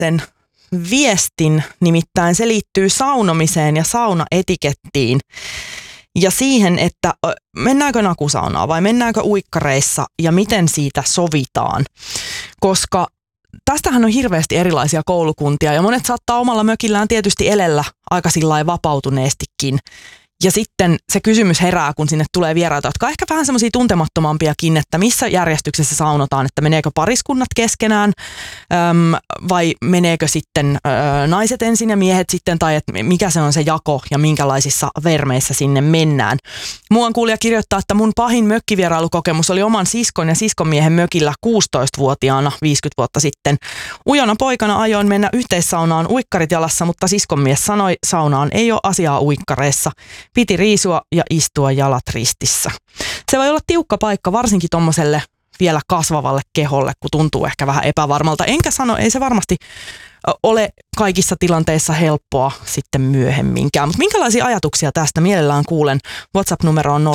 tällaisen viestin, nimittäin se liittyy saunomiseen ja saunaetikettiin ja siihen, että mennäänkö nakusaunaan vai mennäänkö uikkareissa ja miten siitä sovitaan, koska tästähän on hirveästi erilaisia koulukuntia ja monet saattaa omalla mökillään tietysti elellä aika sillain vapautuneestikin. Ja sitten se kysymys herää, kun sinne tulee vieraita, jotka on ehkä vähän semmoisia tuntemattomampiakin, että missä järjestyksessä saunotaan, että meneekö pariskunnat keskenään vai meneekö sitten naiset ensin ja miehet sitten, tai että mikä se on se jako ja minkälaisissa vermeissä sinne mennään. Muuan kuulija kirjoittaa, että mun pahin mökkivierailukokemus oli oman siskon ja siskonmiehen mökillä 16-vuotiaana 50 vuotta sitten. Ujona poikana ajoin mennä yhteissaunaan uikkarit jalassa, mutta siskonmies sanoi, saunaan ei ole asiaa uikkareissa. Piti riisua ja istua jalat ristissä. Se voi olla tiukka paikka varsinkin tommoselle vielä kasvavalle keholle, kun tuntuu ehkä vähän epävarmalta. Enkä sano, ei se varmasti ole kaikissa tilanteissa helppoa sitten myöhemminkään. Mutta minkälaisia ajatuksia tästä mielellään kuulen? WhatsApp-numero on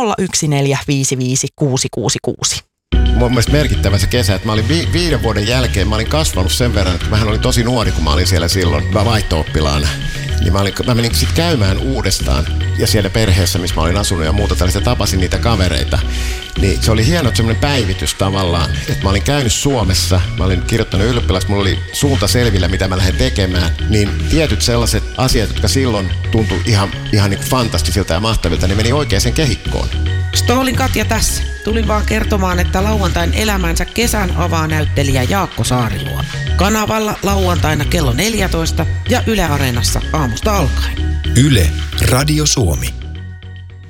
0401455666. Mun mielestä merkittävä se kesä, että mä olin 5 vuoden jälkeen, mä olin kasvanut sen verran, että mähän olin tosi nuori, kun mä olin siellä silloin vaihto-oppilaana. Niin mä menin sitten käymään uudestaan ja siellä perheessä, missä mä olin asunut ja muuta tällaista, tapasin niitä kavereita. Niin se oli hieno semmoinen päivitys tavallaan, että mä olin käynyt Suomessa, mä olin kirjoittanut ylioppilaksi, mulla oli suunta selvillä, mitä mä lähden tekemään. Niin tietyt sellaiset asiat, jotka silloin tuntui ihan niin kuin fantastisilta ja mahtavilta, niin meni oikeaan kehikkoon. Stoolin Katja tässä. Tulin vaan kertomaan, että lauantain elämänsä kesän avaa näyttelijä Jaakko Saariluoto. Kanavalla lauantaina kello 14 ja Yle Areenassa aamusta alkaen. Yle Radio Suomi.